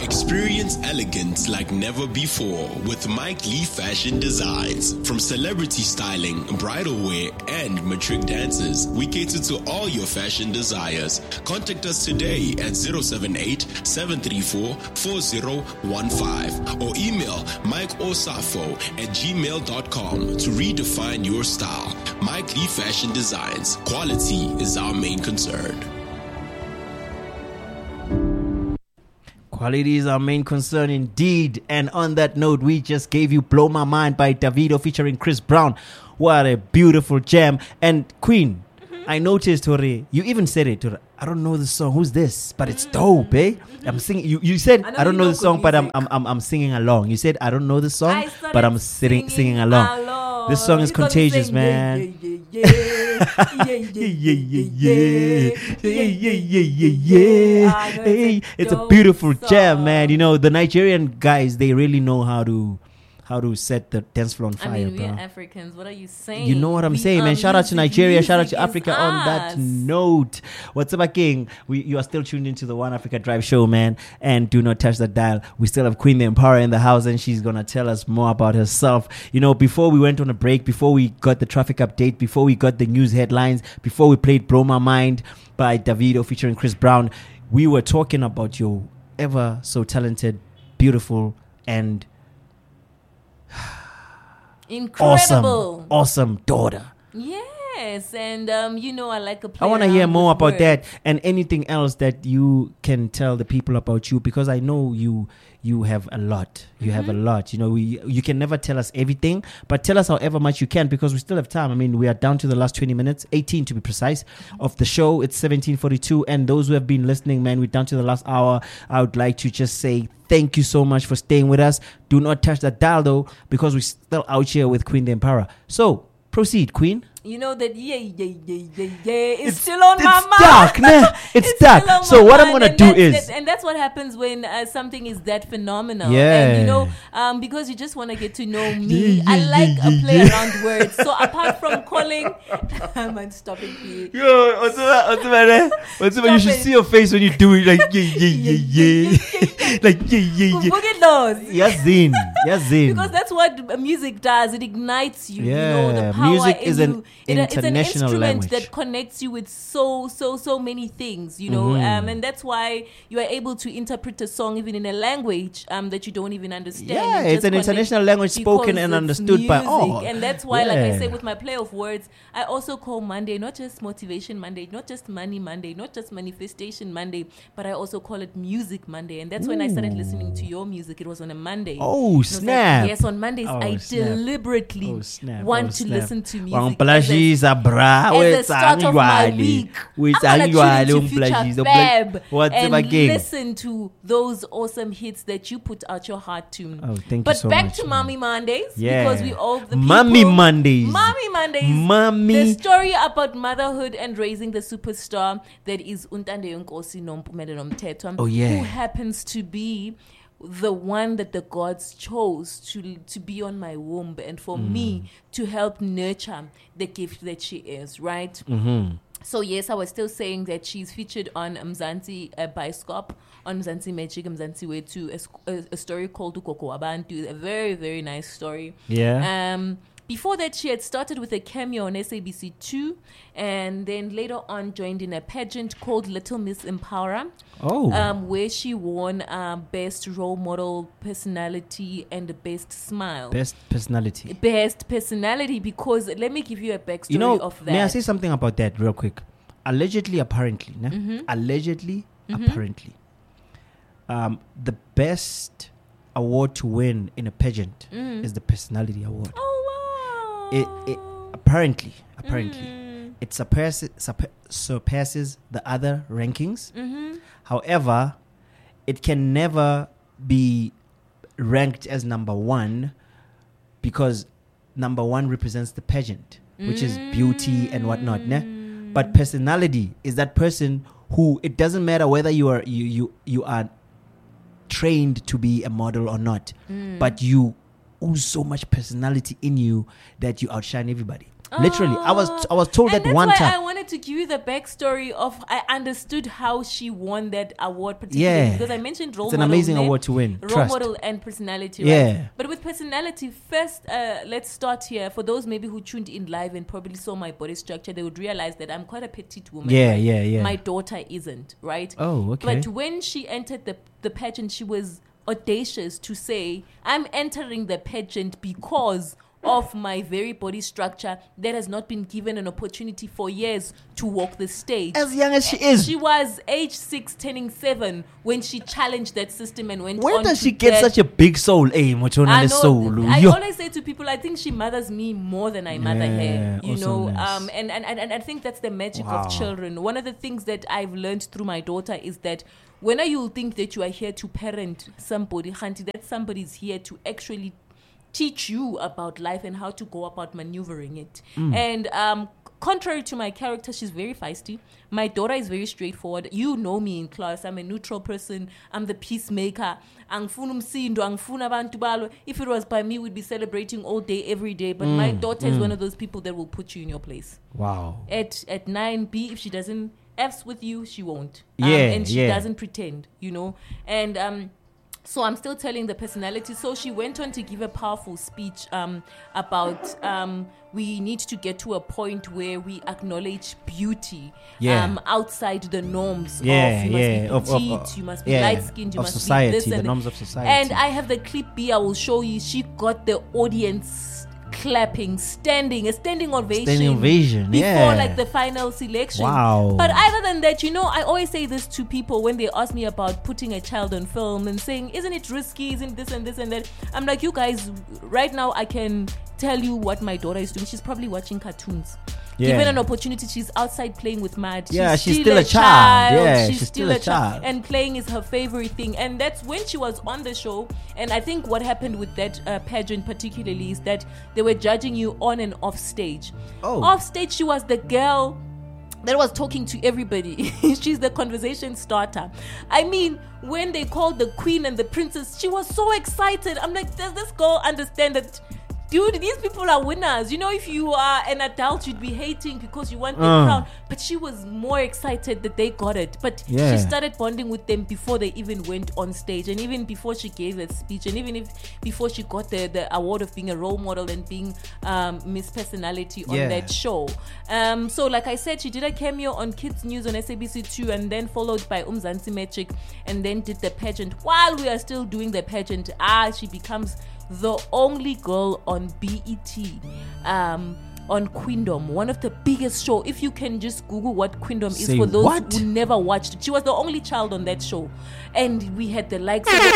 Experience elegance like never before with Mike Lee Fashion Designs. From celebrity styling, bridal wear, and matric dances, we cater to all your fashion desires. Contact us today at 078-734-4015 or email mikeosafo@gmail.com to redefine your style. Mike Lee Fashion Designs. Quality is our main concern. Quality is our main concern indeed. And on that note, we just gave you Blow My Mind by Davido featuring Chris Brown. What a beautiful jam. And Queen, I noticed, Hore, you even said it, Hore, I don't know the song. Who's this? But it's dope, eh? I'm singing. You said I don't know the song, but I'm singing along. You said I don't know the song, but I'm singing along. This song is contagious, man. It's a beautiful jam, man. You know, the Nigerian guys, they really know how to set the dance floor on fire, I mean, bro. we're Africans. What are you saying? You know what I'm saying, man. Shout out to Nigeria. Shout out to Africa on that note. What's up, King? You are still tuned into the One Africa Drive show, man. And do not touch the dial. We still have Queen the Empower in the house, and she's going to tell us more about herself. You know, before we went on a break, before we got the traffic update, before we got the news headlines, before we played Blow My Mind by Davido featuring Chris Brown, we were talking about your ever so talented, beautiful, and incredible, awesome daughter. Yes, and you know, I like a play. I want to hear more about that and anything else that you can tell the people about you, because I know you have a lot. You have a lot. You know, you can never tell us everything, but tell us however much you can, because we still have time. I mean, we are down to the last 20 minutes, 18 to be precise, of the show. It's 17:42, and those who have been listening, man, we're down to the last hour. I would like to just say thank you so much for staying with us. Do not touch that dial, though, because we're still out here with Queen the Emperor. So, proceed, Queen. You know that it's still on my mind. Dark, nah. It's dark. So what I'm gonna do is, and that's what happens when something is that phenomenal. Yeah. And you know, because you just want to get to know me. I like a play around words. So apart from calling, I'm stopping you. Yo, what's the you should see your face when you do it, like like Yazin. Because that's what music does. It ignites you. Yeah, you know, the power music in is you. an It's an international instrument language that connects you with so many things, you know, and that's why you are able to interpret a song even in a language that you don't even understand. Yeah, it's an international language spoken and understood by all. And that's why, like I say, with my play of words, I also call Monday not just Motivation Monday, not just Money Monday, not just Manifestation Monday, but I also call it Music Monday. And that's when I started listening to your music. It was on a Monday. Oh, snap. Like, yes, on Mondays, I deliberately want to listen to music. As the start of my week, I'm gonna tune into Future Fab and listen to those awesome hits that you put out your heart to. Oh, thank you so much. But back to Mommy Mondays, because we all the people. Mommy Mondays. The story about motherhood and raising the superstar that is Untande Nkosi Nompumelelo Mthethwa, who happens to be the one that the gods chose to be on my womb and for me to help nurture the gift that she is, right? So yes, I was still saying that she's featured on Mzansi Bioscope, on Mzansi Magic, Mzansi Wetu, a story called Ukoko Abantu, a very, very nice story. Yeah. Before that, she had started with a cameo on SABC2 and then later on joined in a pageant called Little Miss Empower, where she won Best Role Model Personality and Best Smile. Best Personality, because let me give you a backstory of that. May I say something about that real quick? Allegedly, apparently, apparently, the best award to win in a pageant is the Personality Award. It apparently it surpasses the other rankings. However, it can never be ranked as number one because number one represents the pageant, which is beauty and whatnot. But personality is that person who, it doesn't matter whether you are trained to be a model or not, but you ooze so much personality in you that you outshine everybody. Literally, I was told that one time. I wanted to give you the backstory of I understood how she won that award particularly because I mentioned role model. It's an amazing award to win. Role model and personality, right? Yeah. But with personality, first, let's start here. For those maybe who tuned in live and probably saw my body structure, they would realize that I'm quite a petite woman. Yeah, right? yeah. My daughter isn't, right? Oh, okay. But when she entered the pageant, she was audacious to say, I'm entering the pageant because of my very body structure that has not been given an opportunity for years to walk the stage. As young as she is. She was age 6, turning 7 when she challenged that system and went on. Where does she get such a big soul? Hey, I always say to people, I think she mothers me more than I mother her. You know, nice. And I think that's the magic of children. One of the things that I've learned through my daughter is that when you think that you are here to parent somebody, that somebody's here to actually teach you about life and how to go about maneuvering it. And contrary to my character, she's very feisty. My daughter is very straightforward. You know me in class. I'm a neutral person. I'm the peacemaker. If it was by me, we'd be celebrating all day, every day. But my daughter is one of those people that will put you in your place. Wow. At 9B, if she doesn't F's with you, she won't. And she doesn't pretend, you know. And so I'm still telling the personality. So she went on to give a powerful speech about we need to get to a point where we acknowledge beauty outside the norms of you must be petite, you must be light-skinned, you must society, be this the norms of society. And I have the clip B. I will show you. She got the audience clapping, a standing ovation before like the final selection. Wow. But other than that, you know, I always say this to people when they ask me about putting a child on film and saying, isn't it risky, isn't this and this and that? I'm like, you guys, right now I can tell you what my daughter is doing. She's probably watching cartoons. Given an opportunity, she's outside playing with mud. She's still a child. She's still a child. And playing is her favorite thing. And that's when she was on the show. And I think what happened with that pageant particularly is that they were judging you on and off stage. Off stage, she was the girl that was talking to everybody. She's the conversation starter. I mean, when they called the queen and the princess, she was so excited. I'm like, does this girl understand that? Dude, these people are winners. You know, if you are an adult, you'd be hating because you want the crown. But she was more excited that they got it. But she started bonding with them before they even went on stage. And even before she gave that speech. And even before she got the award of being a role model and being Miss Personality on that show. So like I said, she did a cameo on Kids News on SABC2. And then followed by Mzansi Magic. And then did the pageant. While we are still doing the pageant, she becomes the only girl on BET on Queendom, one of the biggest show. If you can just Google what Queendom is for those who never watched it. She was the only child on that show. And we had the likes of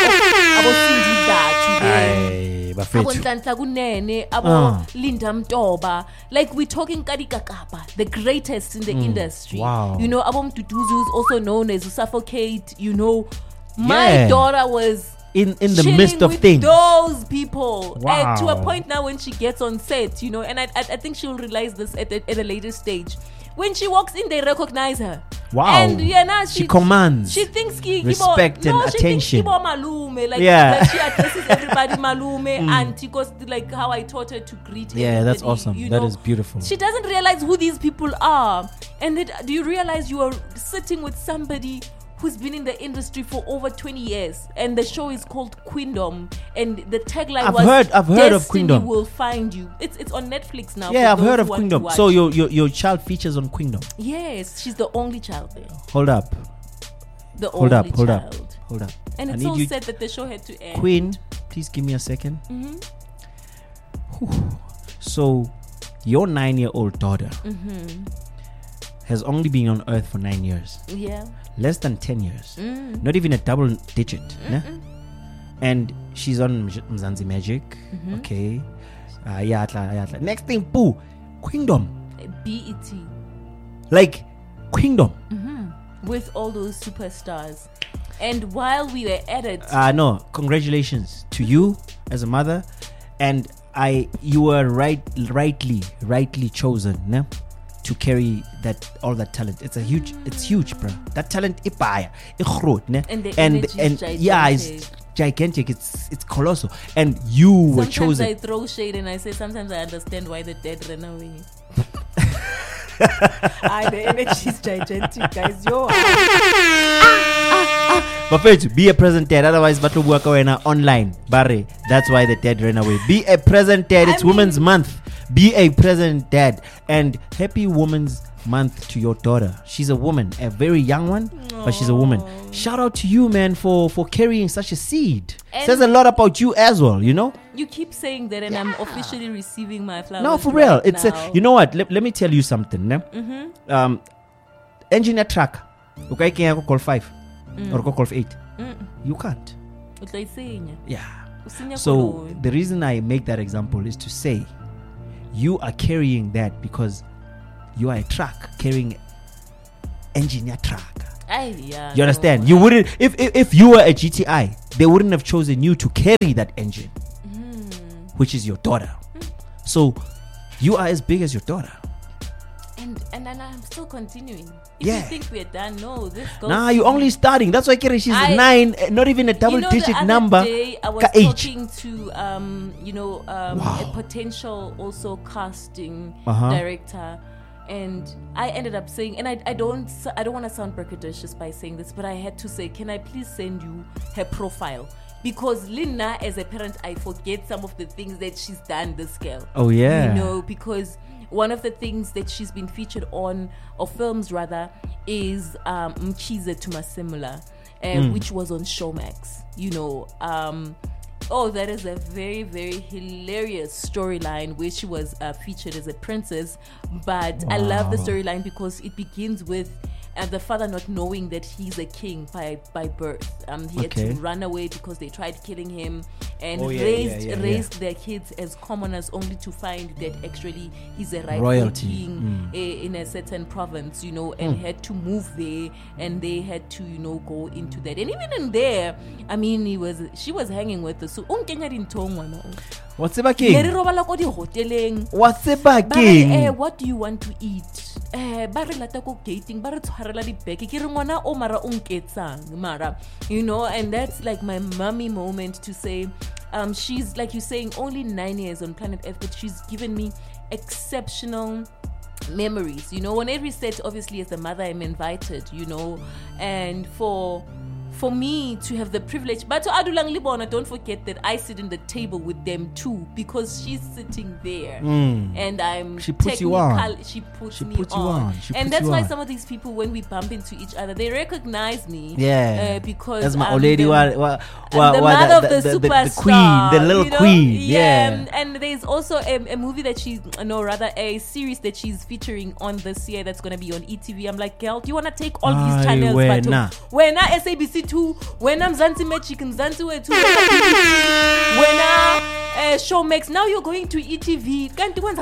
Linda Mtoba. Like, we're talking Kadikakapa, the greatest in the industry. Wow. You know, Abom Tutuzu is also known as Suffocate. You know, my daughter was in the midst of things, those people. Wow. To a point now when she gets on set, you know, and I think she'll realize this at a later stage. When she walks in, they recognize her. Wow. And she commands. She thinks respect and attention. She thinks malume, like she addresses everybody malume, auntie, because like how I taught her to greet. Yeah, that's awesome. That is beautiful. She doesn't realize who these people are, and do you realize you are sitting with somebody who's been in the industry for over 20 years, and the show is called Queendom, and the tagline I've heard of Queendom. Will find you. It's on Netflix now. Yeah, I've heard of Queendom. So your child features on Queendom. Yes, she's the only child there. Hold up. Hold up. And it's so sad that the show had to end. Queen, please give me a second. Mm-hmm. So your 9-year-old daughter has only been on Earth for 9 years. Yeah. Less than 10 years. Not even a double digit. Né? And she's on Mzansi Magic. Okay. Next thing, Queendom. BET. Like, Queendom. With all those superstars. And while we were at it... no, congratulations to you as a mother. And you were rightly chosen, né? To carry all that talent. It's huge, bro. That talent, and the energy is gigantic. It's colossal. And you were chosen. Sometimes I throw shade and I say sometimes I understand why the dead ran away. The energy is gigantic, guys. But be a present dad, otherwise but work online. Barry, that's why the dead ran away. Be a present dad. It's Women's Month. Be a present dad. And happy Women's Month to your daughter. She's a woman, a very young one, but she's a woman. Shout out to you, man, for carrying such a seed. And says a lot about you as well, you know. You keep saying that, and I'm officially receiving my flowers. No, for real. It's you know what? Let me tell you something. Ne? Engineer track. Okay, can I call 5 or call 8? You can't. Yeah. So the reason I make that example is to say, you are carrying that because you are a truck carrying engineer truck. You understand? You wouldn't if you were a GTI, they wouldn't have chosen you to carry that engine, which is your daughter. So you are as big as your daughter. And I'm still continuing. If you think we're done, no, this goes. Nah, you're only starting. That's why Kerry, she's 9, not even a double-digit number. Day I was talking to a potential also casting director. And I ended up saying, and I don't want to sound braggadocious by saying this, but I had to say, can I please send you her profile? Because Lina, as a parent, I forget some of the things that she's done, this girl. Oh, yeah. You know, because one of the things that she's been featured on, or films rather, is Mchize Tumasimula, which was on Showmax. You know, that is a very, very hilarious storyline where she was featured as a princess. But I love the storyline because it begins with the father not knowing that he's a king by birth. He had to run away because they tried killing him, and raised their kids as commoners, only to find that actually he's a rightful king in a certain province, you know, and had to move there, and they had to, you know, go into that. And even in there, I mean, she was hanging with the What's the king? What's the king? What do you want to eat? You know, and that's like my mommy moment to say, she's, like you're saying, only 9 years on planet Earth, but she's given me exceptional memories. You know, on every set, obviously as the mother, I'm invited, you know, and for me to have the privilege, but to Adulang Libona, don't forget that I sit in the table with them too, because she's sitting there, and she puts you on. She puts me on, and that's why some of these people, when we bump into each other, they recognize me. Because that's my old lady. the mother of the superstar, the queen, the little queen. Yeah. And there's also a movie that a series that she's featuring on this year that's gonna be on ETV. I'm like, girl, do you wanna take all these channels? When SABC 2, when I'm Mzansi Magic, Mzansi Way 2, when Showmax, now you're going to ETV.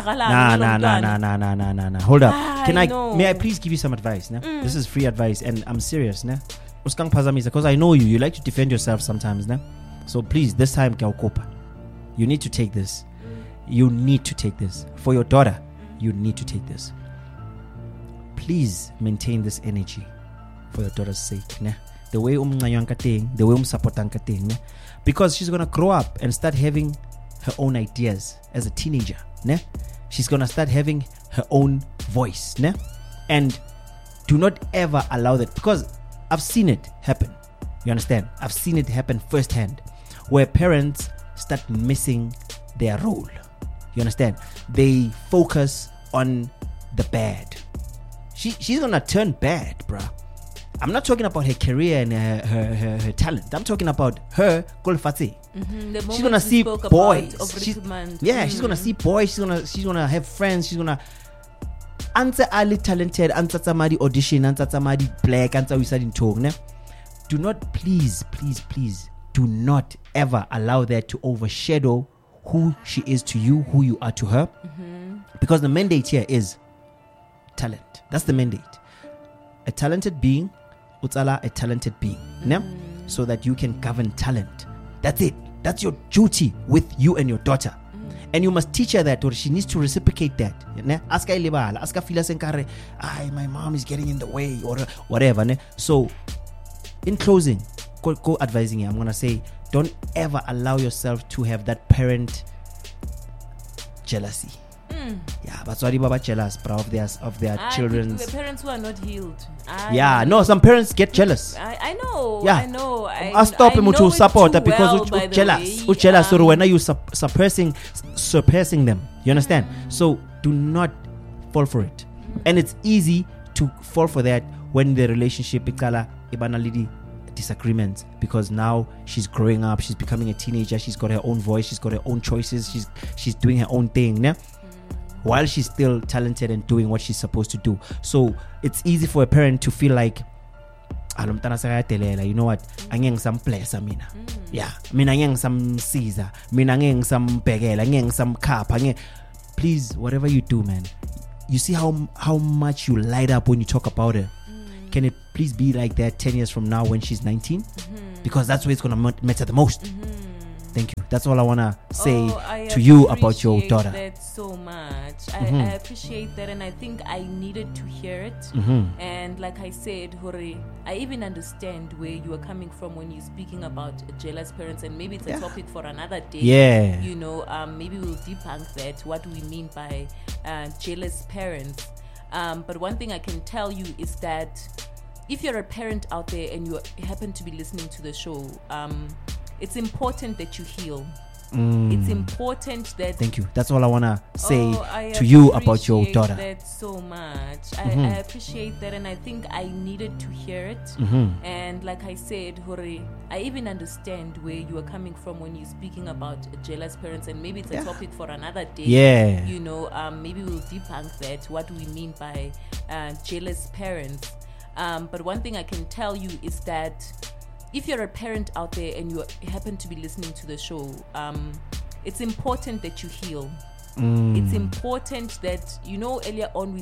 Nah. Hold up. May I please give you some advice? Nah? This is free advice, and I'm serious. Nah? Because I know you like to defend yourself sometimes. Nah? So please, this time, you need to take this. You need to take this. For your daughter, you need to take this. Please maintain this energy for your daughter's sake. Nah? The way the way support because she's gonna grow up and start having her own ideas as a teenager. Ne? She's gonna start having her own voice. Ne? And do not ever allow that, because I've seen it happen. You understand? I've seen it happen firsthand, where parents start missing their role. You understand? They focus on the bad. She's gonna turn bad, bruh. I'm not talking about her career and her talent. I'm talking about her Golfati. She's gonna see boys. She's gonna see boys. She's gonna have friends. She's gonna answer ali talented, answer somebody audition, answer somebody black, answer we said in talk. Do not, please, do not ever allow that to overshadow who she is to you, who you are to her, because the mandate here is talent. That's the mandate. A talented being. Utsala, a talented being, so that you can govern talent. That's it. That's your duty with you and your daughter, and you must teach her that, or she needs to reciprocate that. Ask her libala, ask her fila senkare. My mom is getting in the way, or whatever. So, in closing, go advising you, I'm gonna say, don't ever allow yourself to have that parent jealousy. Yeah, but sorry, Baba jealous, bro, of their children's. The parents who are not healed. No, some parents get jealous. I know. Yeah, I know. I stop him to support her because well, jealous. Jealous. So when you surpassing them, you understand? So do not fall for it. And it's easy to fall for that when the relationship ibanalidi disagreements, because now she's growing up, she's becoming a teenager, she's got her own voice, she's got her own choices, she's doing her own thing, yeah? While she's still talented and doing what she's supposed to do. So it's easy for a parent to feel like, you know what, angeng some place mina. Yeah, mina angeng some Caesar, mina angeng some begela, angeng some cap, please, whatever you do, man, you see how much you light up when you talk about her. Can it please be like that 10 years from now when she's 19? Because that's where it's going to matter the most. Thank you. That's all I want to say to you about your daughter. I appreciate that so much. I appreciate that, and I think I needed to hear it. And like I said, Hori, I even understand where you are coming from when you're speaking about jealous parents, and maybe it's a topic for another day. Yeah. You know, maybe we'll debunk that, what we mean by jealous parents. But one thing I can tell you is that if you're a parent out there and you happen to be listening to the show, it's important that you heal. It's important that... Thank you. That's all I want to say to you about your daughter. I appreciate that so much. I appreciate that, and I think I needed to hear it. And like I said, Hori, I even understand where you are coming from when you're speaking about jealous parents, and maybe it's a topic for another day. Yeah. You know, maybe we'll debunk that, what we mean by jealous parents. But one thing I can tell you is that if you're a parent out there and you happen to be listening to the show, it's important that you heal. It's important that, you know, earlier on we